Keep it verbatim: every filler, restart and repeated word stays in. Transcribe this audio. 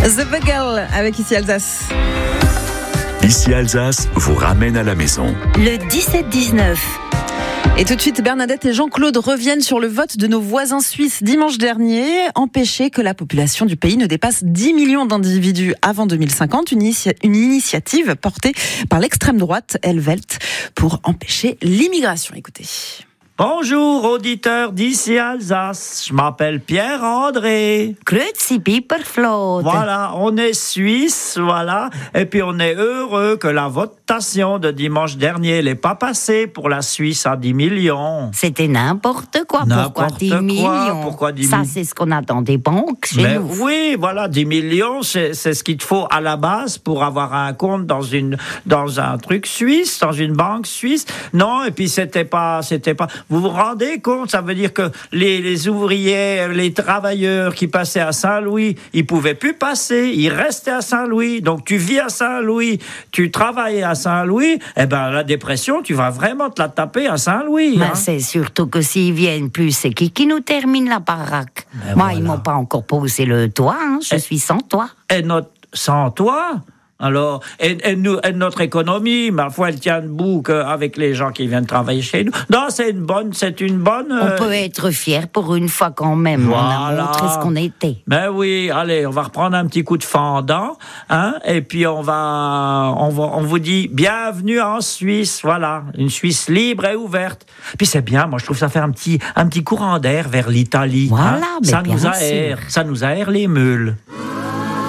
The Bugle avec Ici Alsace. Ici Alsace vous ramène à la maison. Le dix-sept dix-neuf. Et tout de suite, Bernadette et Jean-Claude reviennent sur le vote de nos voisins suisses dimanche dernier. Empêcher que la population du pays ne dépasse dix millions d'individus avant deux mille cinquante. Une, initia- une initiative portée par l'extrême droite, Helvelt, pour empêcher l'immigration. Écoutez. Bonjour auditeurs d'ici Alsace, je m'appelle Pierre-André. Grüezi Piperflode. Voilà, on est suisse, voilà, et puis on est heureux que la votation de dimanche dernier n'ait pas passé pour la Suisse à dix millions. C'était n'importe quoi. N'importe Pourquoi dix quoi, millions pourquoi dix Ça, millions c'est ce qu'on a dans des banques chez Mais nous. oui, voilà, dix millions, c'est, c'est ce qu'il te faut à la base pour avoir un compte dans une, dans un truc suisse, dans une banque suisse. Non, et puis c'était pas, c'était pas, vous vous rendez compte, ça veut dire que les, les ouvriers, les travailleurs qui passaient à Saint-Louis, ils pouvaient plus passer, ils restaient à Saint-Louis. Donc tu vis à Saint-Louis, tu travailles à Saint-Louis, eh ben la dépression, tu vas vraiment te la taper à Saint-Louis. Mais hein. c'est surtout que s'ils viennent plus, c'est qui qui nous termine la baraque. Mais Moi, voilà. ils m'ont pas encore posé le toit, hein. Je Et- suis sans toit. Et notre, sans toi, alors, et, et, nous, et notre économie, ma foi, elle tient debout avec les gens qui viennent travailler chez nous. Non, c'est une bonne, c'est une bonne. On euh, peut être fier pour une fois quand même. On a Voilà. montré ce qu'on était. Ben oui, allez, on va reprendre un petit coup de fendant, hein, et puis on va, on va, on vous dit bienvenue en Suisse, voilà, une Suisse libre et ouverte. Puis c'est bien, moi je trouve ça faire un petit, un petit courant d'air vers l'Italie. Voilà, hein. mais Ça bien nous aère, sûr. ça nous aère les meules.